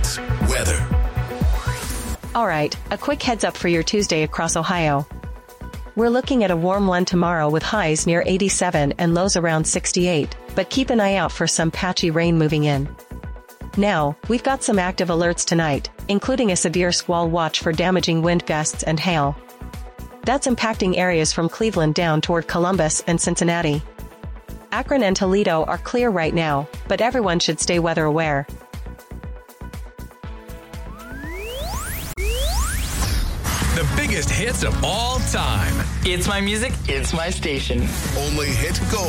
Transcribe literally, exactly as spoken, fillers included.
Hits weather. All right, a quick heads up for your Tuesday across Ohio. We're looking at a warm one tomorrow with highs near eighty-seven and lows around sixty-eight, but keep an eye out for some patchy rain moving in. Now, we've got some active alerts tonight, including a severe squall watch for damaging wind gusts and hail. That's impacting areas from Cleveland down toward Columbus and Cincinnati. Akron and Toledo are clear right now, but everyone should stay weather aware. The biggest hits of all time. It's my music, it's my station. Only Hit Gold.